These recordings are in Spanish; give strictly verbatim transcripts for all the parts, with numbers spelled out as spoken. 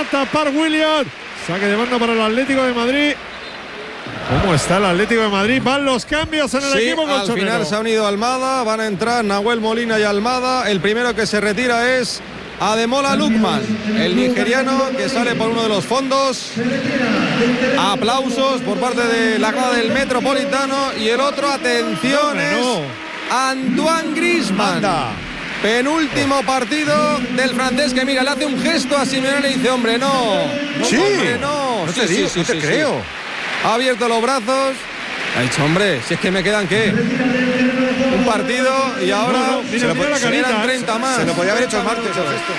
tapar William. Saque de banda para el Atlético de Madrid. ¿Cómo está el Atlético de Madrid? Van los cambios en el sí, equipo colchonero. Al final se ha unido Almada, van a entrar Nahuel Molina y Almada. El primero que se retira es Ademola Lookman, el nigeriano que sale por uno de los fondos. Aplausos por parte de la grada del Metropolitano. Y el otro, atención, es Antoine Griezmann. Anda. Penúltimo partido del francés, que mira, le hace un gesto a Simeone y le dice, hombre, no. no sí, hombre, no. no sí, te, sí, digo, sí, no te sí, creo. Sí. Ha abierto los brazos. Ha dicho, hombre, si es que me quedan, ¿qué? Un partido y ahora no, no, mira, se lo mira la se carita, quedan treinta más. Se lo podía haber hecho el martes el gesto.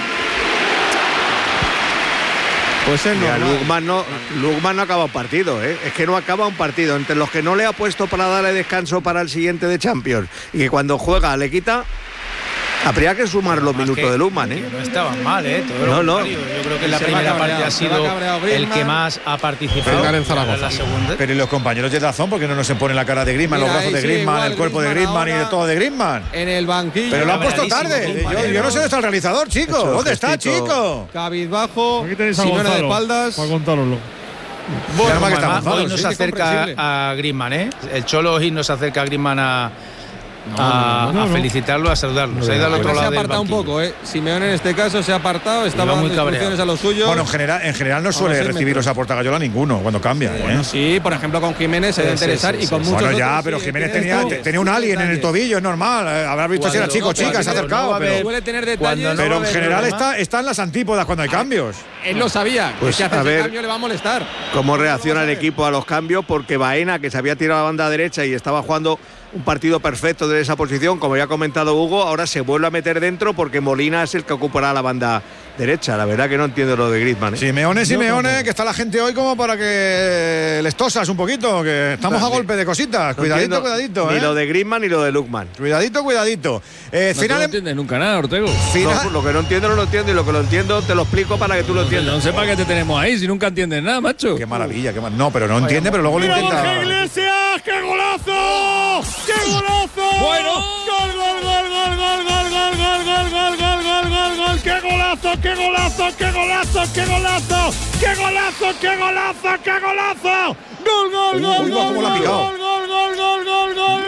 Pues es Mira, normal. Lookman no, Lookman no acaba un partido, ¿eh? Es que no acaba un partido. Entre los que no le ha puesto para darle descanso para el siguiente de Champions y que cuando juega le quita, habría que sumar los minutos que, de Lookman, ¿eh? No estaban mal, ¿eh? Todo no, no. Yo creo que en la Se primera va parte cabreado, ha se va sido cabreado el Griezmann. que más ha participado. Venga, en Zaragoza. La segunda. Pero y los compañeros de razón, porque no nos se pone la cara de Griezmann, Mira, los brazos ahí de sí, Griezmann, igual el cuerpo de Griezmann Griezmann y de ahora todo de Griezmann. En el banquillo. Pero lo han puesto Cabreadísimo, tarde. Yo, compañero. yo no sé dónde está el realizador, chico. Hecho ¿Dónde está, gestito. chico? Cabizbajo. Aquí tenéis a Simeone de Gonzalo, espaldas. para contároslo. Bueno, Además que está Además, Gonzalo, hoy nos sí, acerca comprensible. a Griezmann, ¿eh? El Cholo hoy nos acerca a Griezmann a, a, no, no, a no. felicitarlo, a saludarlo. Se ha ido al otro se ha lado del apartado un banquillo. poco, ¿eh? Simeone en este caso se ha apartado, estaba muy dando instrucciones cabreado. a los suyos. Bueno, en general, en general no suele seis recibir metros. los Portagayola ninguno cuando cambia. ¿eh? Bueno, sí, por ejemplo, con Jiménez se debe Sí, interesar sí, y sí, con sí. muchos Bueno, ya, otros, pero sí, Jiménez tiene tenía, detalles, tenía un tiene alien en el detalles. tobillo, es normal. Habrá visto si era Cuando- chico o chica, cuando se ha no acercado. va a pero haber- Suele tener Cuando detalles. no pero va a en haber general problema. está, está en las antípodas cuando hay cambios. Él lo sabía, Pues, que si hace a ese ver. cambio le va a molestar. Cómo reacciona el equipo a los cambios, porque Baena, que se había tirado a la banda derecha y estaba jugando un partido perfecto de esa posición, como ya ha comentado Hugo, ahora se vuelve a meter dentro porque Molina es el que ocupará la banda derecha. La verdad que no entiendo lo de Griezmann, ¿eh? Simeone, Simeone, que está la gente hoy como para que les tosas un poquito, que estamos a golpe de cositas. No Cuidadito, entiendo cuidadito, Ni ¿eh? lo de Griezmann ni lo de Lookman. Cuidadito, cuidadito. Eh, No, final, no entiendes nunca nada, Ortego. final- No, lo que no entiendo no lo entiendo y lo que lo entiendo te lo explico para que tú lo entiendas. No sé para qué te tenemos ahí si nunca entiendes nada, macho. Qué maravilla, qué mar... No, pero no entiende, pero luego lo ¡Mira intenta. Borja Iglesias! ¡Qué golazo! ¡Qué golazo! Bueno. ¡Gol, gol, gol, gol, gol, gol, gol, gol, gol, gol, gol, gol, gol, gol! ¡Qué golazo, qué golazo, qué golazo, qué golazo! ¡Qué golazo, qué golazo, qué golazo! ¡Gol, gol, Uy, gol, uy, gol, cómo la ha gol, picado. gol, gol, gol, gol, gol, gol!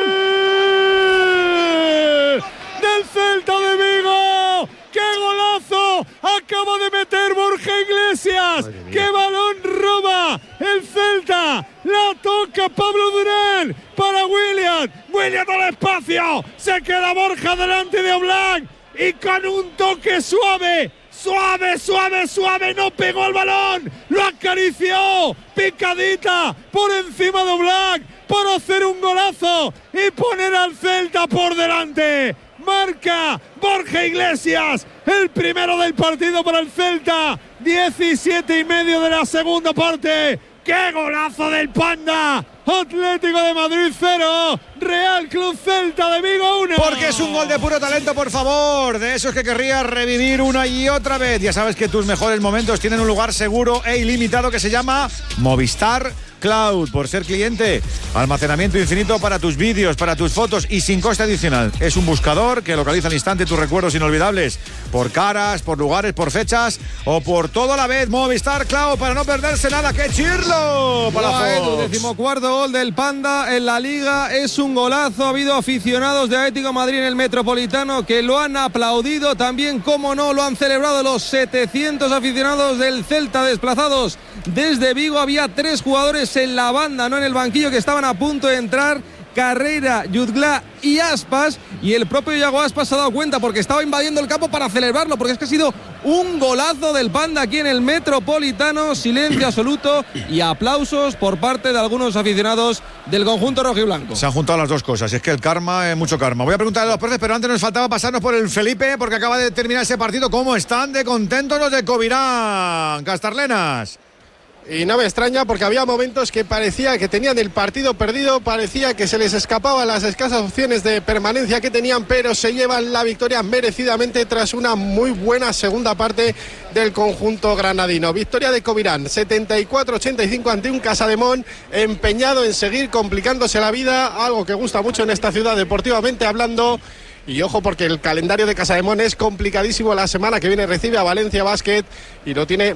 ¡Del Celta de Vigo! ¡Qué golazo! Acaba de meter Borja Iglesias. ¡Qué balón roba el Celta! La toca Pablo Durán para William. William al espacio. Se queda Borja delante de Oblak. Y con un toque suave. Suave, suave, suave. No pegó el balón. Lo acarició. Picadita por encima de Oblak. Para hacer un golazo. Y poner al Celta por delante. Marca Borja Iglesias, el primero del partido para el Celta, diecisiete y medio de la segunda parte. ¡Qué golazo del Panda! Atlético de Madrid cero, Real Club Celta de Vigo uno. Porque es un gol de puro talento, por favor. De esos que querrías revivir una y otra vez. Ya sabes que tus mejores momentos tienen un lugar seguro e ilimitado que se llama Movistar Cloud. Por ser cliente, almacenamiento infinito para tus vídeos, para tus fotos y sin coste adicional. Es un buscador que localiza al instante tus recuerdos inolvidables. Por caras, por lugares, por fechas o por todo a la vez. Movistar Cloud para no perderse nada. ¡Qué chirlo! Para Buah, Edu, Fox. decimocuarto gol del Panda en la Liga. Es un golazo. Ha habido aficionados de Atlético de Madrid en el Metropolitano que lo han aplaudido. También, como no, lo han celebrado los setecientos aficionados del Celta desplazados desde Vigo. Había tres jugadores en la banda, no en el banquillo, que estaban a punto de entrar. Carrera, Yudglá y Aspas, y el propio Iago Aspas se ha dado cuenta porque estaba invadiendo el campo para celebrarlo, porque es que ha sido un golazo del Panda aquí en el Metropolitano. Silencio absoluto y aplausos por parte de algunos aficionados del conjunto rojiblanco. Se han juntado las dos cosas, es que el karma es mucho karma. Voy a preguntarle a los profes, pero antes nos faltaba pasarnos por el Felipe, porque acaba de terminar ese partido. ¿Cómo están de contentos los de Covirán, Castarlenas? Y no me extraña porque había momentos que parecía que tenían el partido perdido, parecía que se les escapaban las escasas opciones de permanencia que tenían, pero se llevan la victoria merecidamente tras una muy buena segunda parte del conjunto granadino. Victoria de Covirán, setenta y cuatro a ochenta y cinco ante un Casademón empeñado en seguir complicándose la vida, algo que gusta mucho en esta ciudad deportivamente hablando. Y ojo porque el calendario de Casademón es complicadísimo. La semana que viene recibe a Valencia Basket y lo tiene